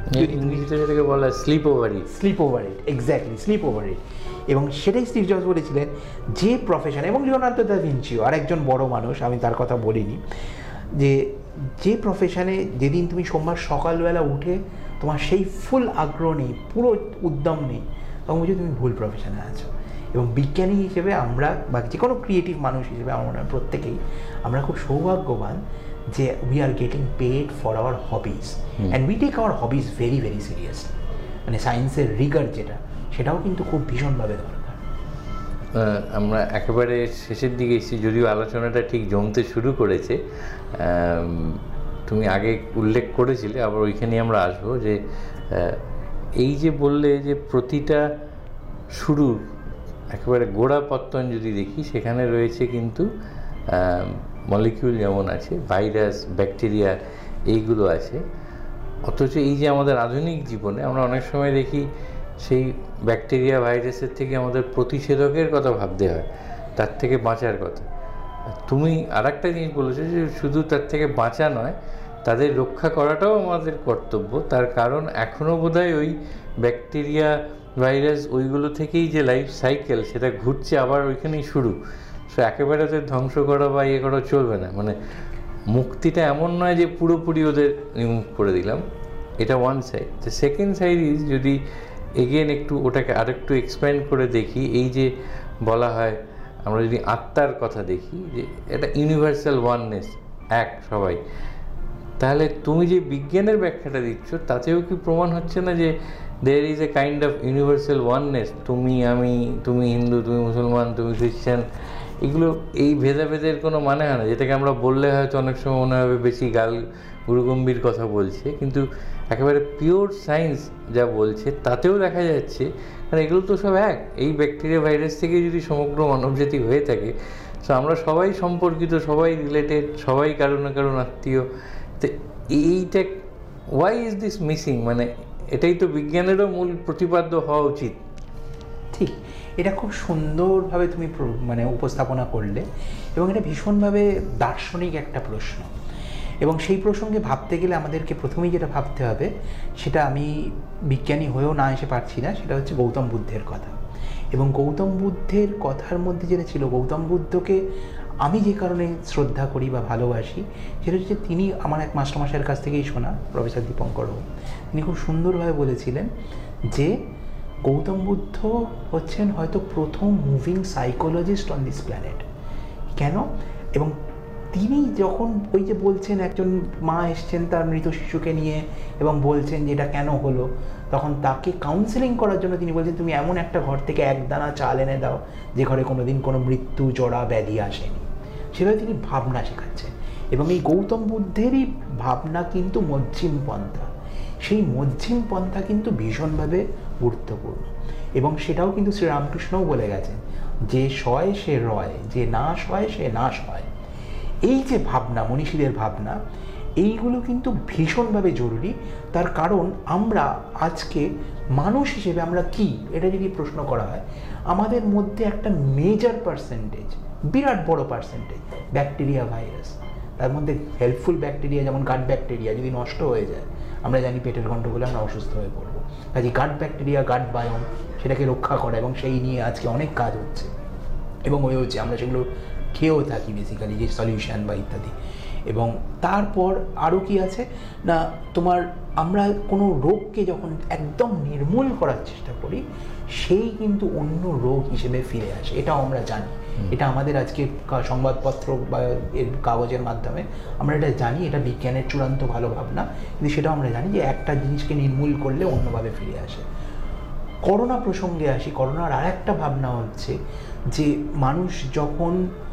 ইংরেজিতে যেটাকে বলা স্লিপ ওভারইট। Slip ওভারইট, exactly, slip ওভারইট। এবং সেটাই স্টিভ জবস বলেছিলেন যে প্রফেশন, এবং লিওনার্দো দা ভিঞ্চিও আর একজন বড় মানুষ, আমি তার কথা বলিনি, যে প্রফেশনে যেদিন তুমি সোমবার সকালবেলা উঠে তোমার সেই ফুল আগ্রহ নেই, পুরো উদ্যম নেই, তখন বুঝি তুমি ভুল প্রফেশনে আছো। এবং বিজ্ঞানী হিসেবে আমরা, বা যে কোনো ক্রিয়েটিভ মানুষ হিসেবে আমার মনে হয় প্রত্যেকেই আমরা খুব সৌভাগ্যবান যে we are getting paid for our hobbies, and we take our hobbies very very seriously. মানে সায়েন্সের রিগার যেটা, সেটাও কিন্তু খুব ভীষণভাবে দরকার। আমরা একেবারে শেষের দিকে এসেছি, যদিও আলোচনাটা ঠিক জমতে শুরু করেছে। তুমি আগে উল্লেখ করেছিলে, আবার ওইখানে আমরা আসবো, যে এই যে বললে যে প্রতিটা শুরুর একেবারে গোড়া পত্তন যদি দেখি, সেখানে রয়েছে কিন্তু মলিকিউল যেমন আছে, ভাইরাস, ব্যাকটেরিয়া, এইগুলো আছে। অথচ এই যে আমাদের আধুনিক জীবনে আমরা অনেক সময় দেখি সেই ব্যাকটেরিয়া, ভাইরাসের থেকে আমাদের প্রতিষেধকের কথা ভাবতে হয়, তার থেকে বাঁচার কথা। তুমি আর একটা জিনিস বলেছো যে শুধু তার থেকে বাঁচা নয়, তাদের রক্ষা করাটাও আমাদের কর্তব্য। তার কারণ এখনও বোধহয় ওই ব্যাকটেরিয়া, ভাইরাস, ওইগুলো থেকেই যে লাইফ সাইকেল, সেটা ঘুরছে, আবার ওইখানেই শুরু। সো একেবারে ওদের ধ্বংস করা বা ইয়ে করা চলবে না। মানে মুক্তিটা এমন নয় যে পুরোপুরি ওদের রিমুভ করে দিলাম, এটা one side. The second side is, যদি এগেন একটু ওটাকে আরেকটু এক্সপ্যান্ড করে দেখি, এই যে বলা হয়, আমরা যদি আত্মার কথা দেখি, যে এটা ইউনিভার্সাল ওয়াননেস, এক সবাই, তাহলে তুমি যে বিজ্ঞানের ব্যাখ্যাটা দিচ্ছ, তাতেও কি প্রমাণ হচ্ছে না যে there is a kind of universal oneness? তুমি, আমি, তুমি হিন্দু, তুমি মুসলমান, তুমি খ্রিশ্চান, এগুলো এই ভেদাভেদের কোনো মানে হয় না, যেটাকে আমরা বললে হয়তো অনেক সময় মনে হবে বেশি গাল গুরুগম্ভীর কথা বলছে, কিন্তু একেবারে পিওর সায়েন্স যা বলছে তাতেও দেখা যাচ্ছে, কারণ এগুলো তো সব এক। এই ব্যাকটেরিয়া, ভাইরাস থেকে যদি সমগ্র মানবজাতি হয়ে থাকে, তো আমরা সবাই সম্পর্কিত, সবাই রিলেটেড, সবাই কারো না কারণ আত্মীয়। তো এইটা ওয়াই ইজ দিস মিসিং? মানে এটাই তো বিজ্ঞানেরও মূল প্রতিপাদ্য হওয়া উচিত। ঠিক, এটা খুব সুন্দরভাবে তুমি মানে উপস্থাপনা করলে, এবং এটা ভীষণভাবে দার্শনিক একটা প্রশ্ন। এবং সেই প্রসঙ্গে ভাবতে গেলে আমাদেরকে প্রথমেই যেটা ভাবতে হবে, সেটা আমি বিজ্ঞানী হয়েও না এসে পারছি না, সেটা হচ্ছে গৌতম বুদ্ধের কথা। এবং গৌতম বুদ্ধের কথার মধ্যে যেটা ছিল, গৌতম বুদ্ধকে আমি যে কারণে শ্রদ্ধা করি বা ভালোবাসি, সেটা হচ্ছে তিনি আমার এক মাস্টারমশাইয়ের কাছ থেকেই শোনা, প্রফেসর দীপঙ্কর। তিনি খুব সুন্দরভাবে বলেছিলেন যে গৌতম বুদ্ধ হচ্ছেন হয়তো প্রথম moving psychologist on this planet. কেন? এবং তিনি যখন ওই যে বলছেন, একজন মা এসছেন তার মৃত শিশুকে নিয়ে এবং বলছেন যে এটা কেন হলো, তখন তাকে কাউন্সেলিং করার জন্য তিনি বলছেন, তুমি এমন একটা ঘর থেকে এক দানা চাল এনে দাও যে ঘরে কোনো দিন কোনো মৃত্যু, জরা, ব্যাধি আসেনি। সেভাবে তিনি ভাবনা শেখাচ্ছেন। এবং এই গৌতম বুদ্ধেরই ভাবনা কিন্তু মধ্যম পন্থা। সেই মধ্যম পন্থা কিন্তু ভীষণভাবে গুরুত্বপূর্ণ। এবং সেটাও কিন্তু শ্রীরামকৃষ্ণও বলে গেছেন, যে সয় সে রয়, যে না সয় সে না সয়। এই যে ভাবনা, মনীষীদের ভাবনা, এইগুলো কিন্তু ভীষণভাবে জরুরি। তার কারণ আমরা আজকে মানুষ হিসেবে আমরা কি, এটা যদি প্রশ্ন করা হয়, আমাদের মধ্যে একটা মেজর পার্সেন্টেজ, বিরাট বড় পার্সেন্টেজ ব্যাকটেরিয়া, ভাইরাস। তার মধ্যে হেল্পফুল ব্যাকটেরিয়া, যেমন গাট ব্যাকটেরিয়া, যদি নষ্ট হয়ে যায় আমরা জানি পেটের গণ্ডগোলে আমরা অসুস্থ হয়ে পড়বো। কাজে গাট ব্যাকটেরিয়া, গাট বায়োম, সেটাকে রক্ষা করা, এবং সেই নিয়ে আজকে অনেক কাজ হচ্ছে এবং হচ্ছে, আমরা সেগুলো খেয়েও থাকি বেসিক্যালি, যে সলিউশন বা ইত্যাদি। এবং তারপর আরও কি আছে না, তোমার আমরা কোনো রোগকে যখন একদম নির্মূল করার চেষ্টা করি, সেই কিন্তু অন্য রোগ হিসেবে ফিরে আসে। এটাও আমরা জানি, এটা আমাদের আজকে সংবাদপত্র বা এর কাগজের মাধ্যমে আমরা এটা জানি, এটা বিজ্ঞানের চূড়ান্ত ভালো ভাবনা। কিন্তু সেটাও আমরা জানি যে একটা জিনিসকে নির্মূল করলে অন্যভাবে ফিরে আসে। করোনা প্রসঙ্গে আসি। করোনার আর একটা ভাবনা হচ্ছে যে মানুষ যখন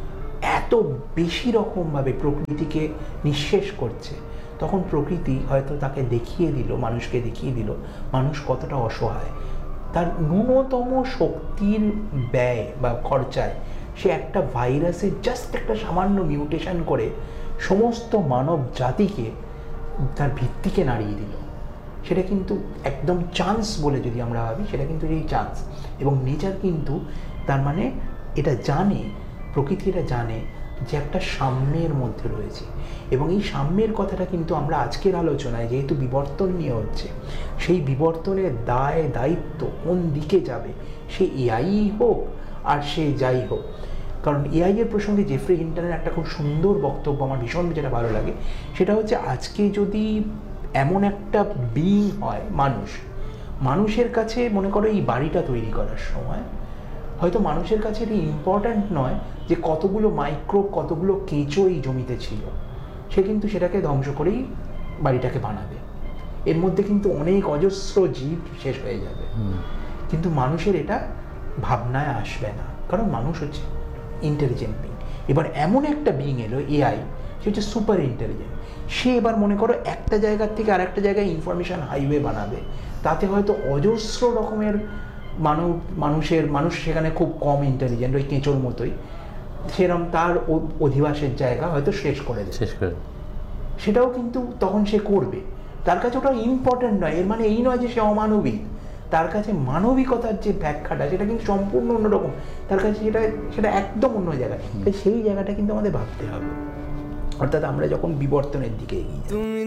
এত বেশি রকমভাবে প্রকৃতিকে নিঃশেষ করছে, তখন প্রকৃতি হয়তো তাকে দেখিয়ে দিল, মানুষকে দেখিয়ে দিল মানুষ কতটা অসহায়। তার ন্যূনতম শক্তির ব্যয় বা খরচায় সে একটা ভাইরাসের জাস্ট একটা সামান্য মিউটেশন করে সমস্ত মানব জাতিকে, তার ভিত্তিকে নাড়িয়ে দিল। সেটা কিন্তু একদম চান্স বলে যদি আমরা ভাবি, সেটা কিন্তু এই চান্স। এবং নেচার কিন্তু তার মানে এটা জানে, প্রকৃতি এটা জানে যে একটা সাম্যের মধ্যে রয়েছে। এবং এই সাম্যের কথাটা কিন্তু আমরা আজকের আলোচনায় যেহেতু বিবর্তন নিয়ে হচ্ছে, সেই বিবর্তনের দায় দায়িত্ব কোন দিকে যাবে, সে এআই হোক আর সে যাই হোক। কারণ এআই এর প্রসঙ্গে জেফ্রি হিন্টনের একটা খুব সুন্দর বক্তব্য আমার ভীষণ যেটা ভালো লাগে, সেটা হচ্ছে আজকে যদি এমন একটা বিং হয় মানুষের কাছে, মনে করো এই বাড়িটা তৈরি করার সময় হয়তো মানুষের কাছে এটা ইম্পর্ট্যান্ট নয় যে কতগুলো মাইক্রোব, কতগুলো কেঁচো এই জমিতে ছিল, সে কিন্তু সেটাকে ধ্বংস করেই বাড়িটাকে বানাবে। এর মধ্যে কিন্তু অনেক অজস্র জীব শেষ হয়ে যাবে, কিন্তু মানুষের এটা ভাবনায় আসবে না, কারণ মানুষ হচ্ছে ইন্টেলিজেন্ট বিং। এবার এমন একটা বিং এলো এআই, সে হচ্ছে সুপার ইন্টেলিজেন্ট। সে এবার মনে করো একটা জায়গার থেকে আরেকটা জায়গায় ইনফরমেশন হাইওয়ে বানাবে, তাতে হয়তো অজস্র রকমের মানুষ সেখানে খুব কম ইন্টেলিজেন্ট, ওই কেঁচোর মতোই, সেরকম তার অধিবাসের জায়গা হয়তো শেষ করে দেবে। সেটাও কিন্তু তখন সে করবে, তার কাছে ওটা ইম্পর্টেন্ট নয়। এর মানে এই নয় যে সে অমানবিক, তার কাছে মানবিকতার যে ব্যাখ্যাটা সেটা কিন্তু সম্পূর্ণ অন্যরকম, তার কাছে সেটা একদম অন্য জায়গায়। তাই সেই জায়গাটা কিন্তু আমাদের ভাবতে হবে, অর্থাৎ আমরা যখন বিবর্তনের দিকে এগিয়ে যাই।